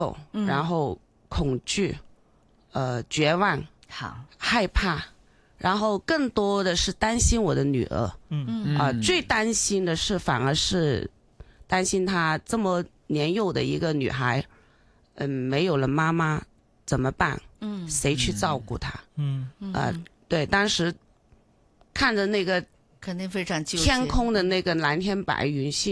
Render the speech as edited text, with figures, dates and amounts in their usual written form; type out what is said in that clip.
然后恐惧，绝望， 好， 害怕，然后更多的是担心我的女儿。最担心的是反而是担心她这么年幼的一个女孩，没有了妈妈怎么办？谁去照顾她？对，当时看着那个肯定非常纠结， 天空的那个蓝天白云，